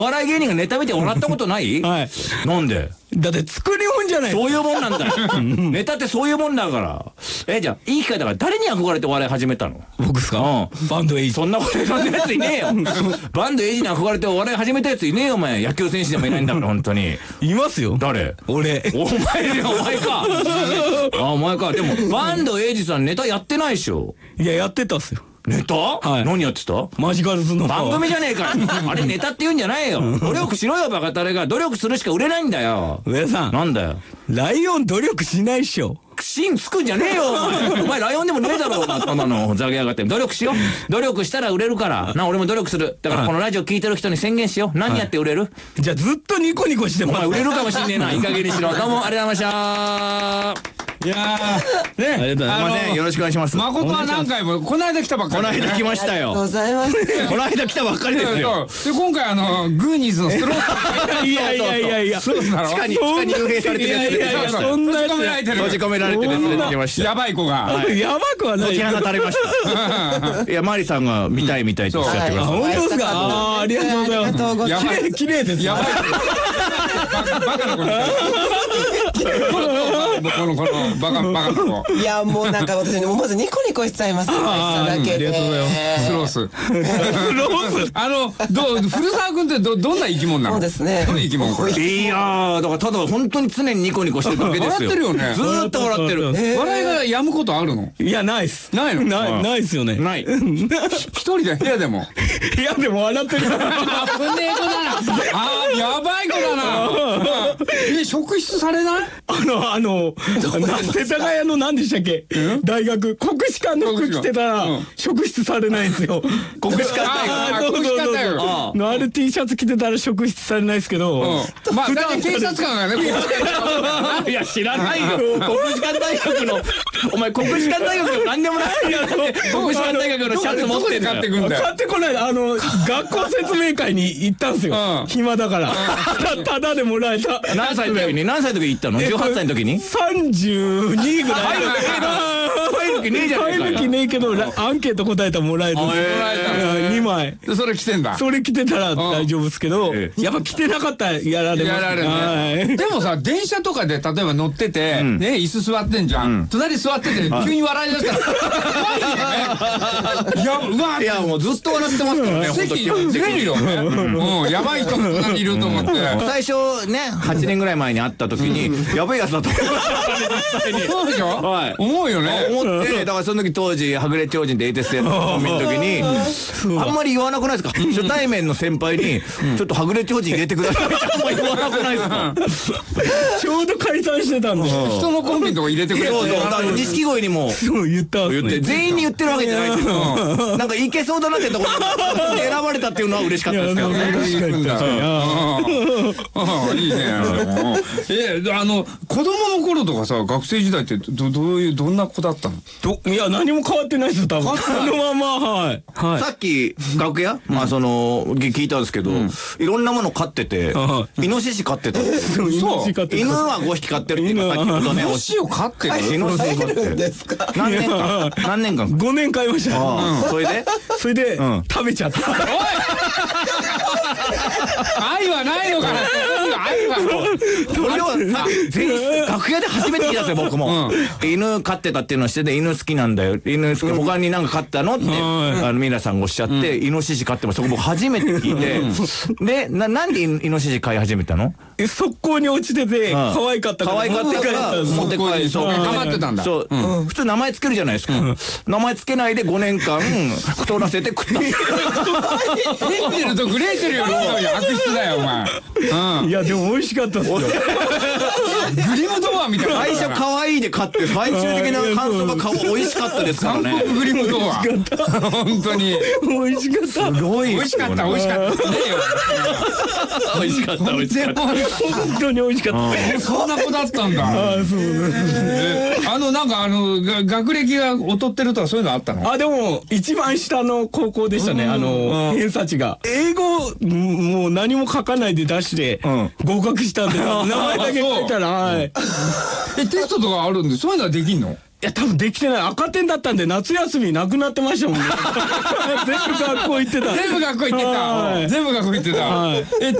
笑い芸人がネタ見て笑ったことない？ はい。 なんで？ だって作り物じゃない。 そういうもんなんだよ。ネタってそういうもんだから。じゃあ、いい機会だから誰に憧れてお笑い始めたの？ 僕ですか？バンドエイジ。 そんなこと言うやついねえよ。バンドエイジに憧れてお笑い始めたやついねえよ、お前。野球選手でもいないんだから、本当に。 いますよ。 誰？ 俺。 お前か。お前か。でも、バンドエイジさんネタやってないでしょ。 いや、やってたっすよ。 ネタ？はい。何やってた？ マジカルズの番組じゃねえか。あれネタって言うんじゃないよ。努力しろよ、バカタレが。努力するしか売れないんだよ。 上さん。 なんだよ。 ライオン努力しないっしょ。 芯つくんじゃねえよ、お前。お前ライオンでもねえだろ、そんなの。ざけやがって。努力しよう。努力したら売れるから。俺も努力する。だからこのラジオ聞いてる人に宣言しよう。何やって売れる？ じゃあずっとニコニコしてます。 お前売れるかもしんねえな。いい加減にしろ。どうもありがとうございました。 いやー、ね、 すいません、よろしくお願いします。 誠は何回も、この間来たばっかり。 この間来ましたよ。 ありがとうございます。 この間来たばっかりですよ。 で、今回グーニーズのスロー。 いや。 そうだろ。 地下に幽閉されてるやつ。 いやそんなやつ。 閉じ込められてるやつ出てきました。 やばい子が。 やばくはない。 解き放たれました。いや、マリさんが見たいっておっしゃってください。 本当ですか？ありがとうございます。 ありがとうございます。 綺麗です。 やばい。バカな子。このバカな子。 いや、もうなんか私思わずニコニコしちゃいます。 ありがとうございます。 スロース。古澤君ってどんな生き物なの？ そうですね。 どういう生き物これ？ いやー、だからただ本当に常にニコニコしてるだけですよ。 笑ってるよね。 ずーっと笑ってる。 笑いが止むことあるの？ いや、ないっす。 ないの？ ないっすよね。 ない。 一人で部屋でも。 いや、でも笑ってる。 危ねえ子だな。やばい子だな。職質されない？ 世田谷の何でしたっけ？大学国士舘の服着てたら職質されないんですよ。 国士舘大学。 国士舘大学のある T シャツ着てたら職質されないですけど。 まあ大体警察官がね。 いや、知らないよ。国士舘大学の、お前国士舘大学の何でもないよ。国士舘大学のシャツ持ってんだよ。 買ってこない。学校説明会に行ったんですよ。暇だから。ただでもらえた。 何歳の時に行ったの？18歳の時に ？32ぐらい。 入る気ねえじゃねえかよ。 入る気ねえけど、アンケート答えたらもらえるんですよ。2枚。 それ着てんだ。 それ着てたら大丈夫ですけど、やっぱ着てなかったらやられます。 やられる。でもさ、電車とかで例えば乗ってて、ね、椅子座ってんじゃん。隣座ってて、急に笑い出したら、 いや、もうずっと笑ってますからね、 席ずれるよね。やばい人が隣にいると思って。 最初ね、8年ぐらい前に会った時に、やばいやつだと思って。 そうでしょ？はい。思うよね。 思って、だからその時当時、はぐれ超人で ATS のコンビの時に、あんまり言わなくないですか？初対面の先輩に、ちょっとはぐれ超人入れてくださいってあんまり言わなくないですか？ ちょうど解散してたんで。 人のコンビのとこ入れてくれって。 そうそう。錦鯉にも言った言って、全員に言ってるわけじゃないけど、なんかいけそうだなってところで選ばれたっていうのは嬉しかったですけどね。 いいね。子供の頃とかさ、学生時代ってどんな子だったの？ いや、何も変わってないですよ、多分。そのまま、はい。 さっき楽屋聞いたんですけど、いろんなもの飼ってて、イノシシ飼ってた。 そう。犬は5匹飼ってるっていうか、さっきのね、 イノシシを飼ってる？ イノシシ飼ってるんですか？何年間 ？5年飼いました。それで食べちゃった。 愛はないのかな？愛はそれは全員楽屋で初めて聞いたんですよ、僕も。犬飼ってたっていうのをしてて、犬好きなんだよ。犬好き、他に何か飼ったのって皆さんがおっしゃって、イノシシ飼ってもそこ僕初めて聞いて、で、なんでイノシシ飼い始めたの？ 速攻に落ちてて可愛かったから持って帰って、 頑張ってたんだ。 そう、普通名前つけるじゃないですか。名前つけないで5年間太らせて食った。 ヘンゼルとグレーテルより悪質だよ、お前。 いや、でも美味しかったっすよ。 グリムドアみたいな。 最初可愛いで買って、最終的な感想が美味しかったですからね。 グリムドア。本当に。 美味しかった。 すごい。 美味しかった。美味しかった。 美味しかった。美味しかった。 本当に美味しかった。 そんな子だったんだ。なんか学歴が劣ってるとかそういうのあったの？ でも一番下の高校でしたね。偏差値が英語もう何も書かないで出して合格したんで、名前だけ書いたら。 テストとかあるんでそういうのはできんの？ や多分できてない。赤点だったんで夏休みなくなってましたもんね。全部学校行ってた。 全部学校行ってた。全部学校行ってた。